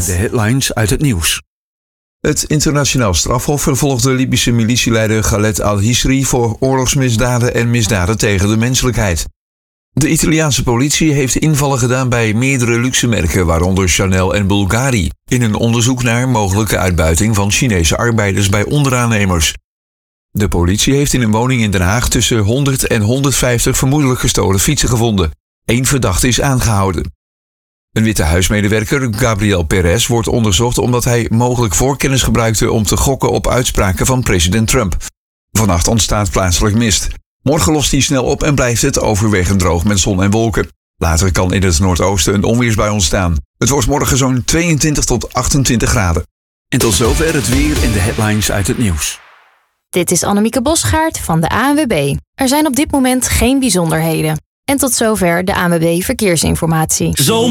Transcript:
de headlines uit het nieuws. Het internationaal strafhof vervolgt de Libische militieleider Khaled al-Hisri voor oorlogsmisdaden en misdaden tegen de menselijkheid. De Italiaanse politie heeft invallen gedaan bij meerdere luxe merken, waaronder Chanel en Bulgari, in een onderzoek naar mogelijke uitbuiting van Chinese arbeiders bij onderaannemers. De politie heeft in een woning in Den Haag tussen 100 en 150 vermoedelijk gestolen fietsen gevonden. 1 verdachte is aangehouden. Een Witte Huismedewerker, Gabriel Perez, wordt onderzocht omdat hij mogelijk voorkennis gebruikte om te gokken op uitspraken van president Trump. Vannacht ontstaat plaatselijk mist. Morgen lost hij snel op en blijft het overwegend droog met zon en wolken. Later kan in het noordoosten een onweersbui ontstaan. Het wordt morgen zo'n 22 tot 28 graden. En tot zover het weer en de headlines uit het nieuws. Dit is Annemieke Bosgaard van de ANWB. Er zijn op dit moment geen bijzonderheden. En tot zover de ANWB Verkeersinformatie.